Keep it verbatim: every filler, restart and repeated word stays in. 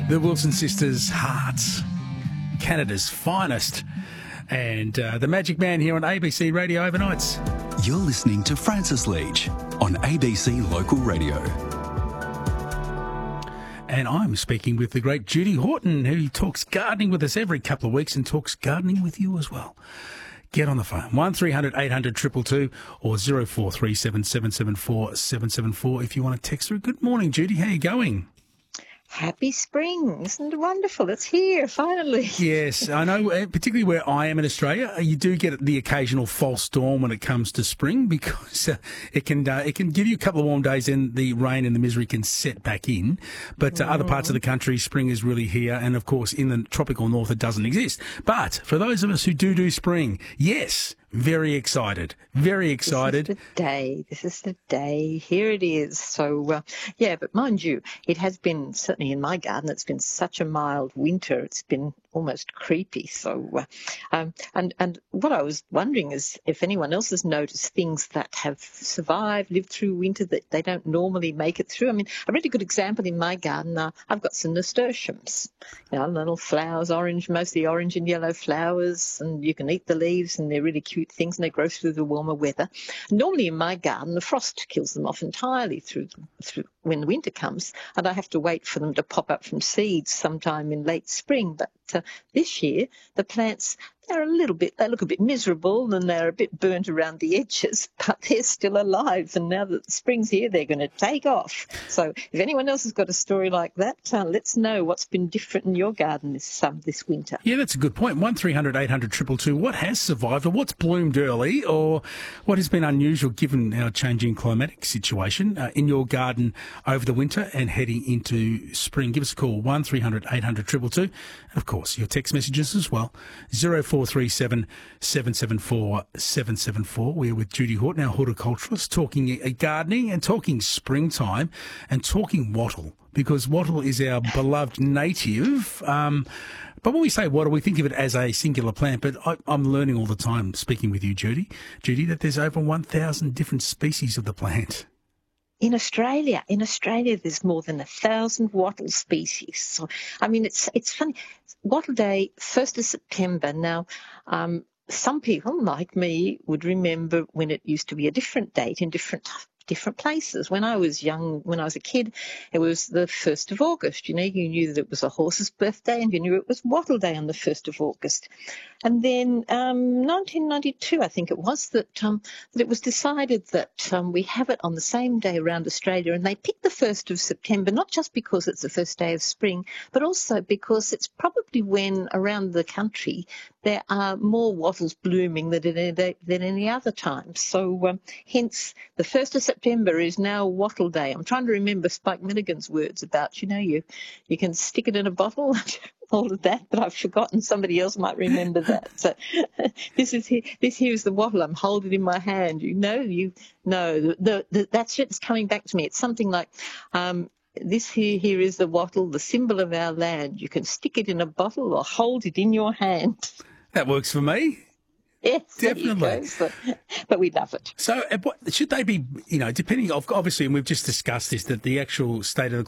The Wilson Sisters, Hearts, Canada's finest, and uh, the Magic Man here on A B C Radio Overnights. You're listening to Francis Leach on A B C Local Radio. And I'm speaking with the great Judy Horton, who talks gardening with us every couple of weeks and talks gardening with you as well. Get on the phone, one three hundred eight hundred two two two or zero four three seven seven seven four seven seven four if you want to text through. Good morning, Judy. How are you going? Happy spring. Isn't it wonderful? It's here, finally. Yes, I know, particularly where I am in Australia, you do get the occasional false storm when it comes to spring because uh, it can uh, it can give you a couple of warm days and the rain and the misery can set back in. But uh, mm. other parts of the country, spring is really here. And, of course, in the tropical north, it doesn't exist. But for those of us who do do spring, yes, very excited, very excited. This is the day. This is the day. Here it is. So, uh, yeah, but mind you, it has been, certainly in my garden, it's been such a mild winter. It's been almost creepy. So, uh, um, and, and what I was wondering is if anyone else has noticed things that have survived, lived through winter that they don't normally make it through. I mean, a really good example in my garden, uh, I've got some nasturtiums, you know, little flowers, orange, mostly orange and yellow flowers, and you can eat the leaves and they're really cute things and they grow through the warmer weather. Normally in my garden, the frost kills them off entirely through, through when the winter comes, and I have to wait for them to pop up from seeds sometime in late spring. But uh, this year, the plants, they're a little bit, they look a bit miserable and they're a bit burnt around the edges, but they're still alive. And now that spring's here, they're going to take off. So if anyone else has got a story like that, uh, let's know what's been different in your garden this um, this winter. Yeah, that's a good point. one three hundred eight hundred two two two. What has survived or what's bloomed early or what has been unusual given our changing climatic situation uh, in your garden over the winter and heading into spring? Give us a call, one three hundred eight hundred two two two. And, of course, your text messages as well, zero four three seven seven seven four seven seven four. We're with Judy Horton, our horticulturalist, talking gardening and talking springtime and talking wattle, because wattle is our beloved native. Um, but when we say wattle, we think of it as a singular plant, but I, I'm learning all the time, speaking with you, Judy, Judy, that there's over one thousand different species of the plant. In Australia, in Australia, there's more than a thousand wattle species. So, I mean, it's it's funny. Wattle Day, first of September. Now, um, some people like me would remember when it used to be a different date in different different places. When I was young, when I was a kid, it was the first of August. You know, you knew that it was a horse's birthday and you knew it was Wattle Day on the first of August. And then um, nineteen ninety-two, I think it was, that, um, that it was decided that um, we have it on the same day around Australia, and they picked the first of September, not just because it's the first day of spring, but also because it's probably when around the country there are more wattles blooming than any, than any other time. So um, hence the first of September is now Wattle Day. I'm trying to remember Spike Milligan's words about, you know, you, you can stick it in a bottle, all of that, but I've forgotten. Somebody else might remember that. So this is here, this here is the wattle. I'm holding in my hand. You know, you know, the, the, the, that's it. It's coming back to me. It's something like, um, this here, here is the wattle, the symbol of our land. You can stick it in a bottle or hold it in your hand. That works for me. Yes, definitely. But, but we love it. So, uh, what, should they be, you know, depending, obviously, and we've just discussed this, that the actual state of the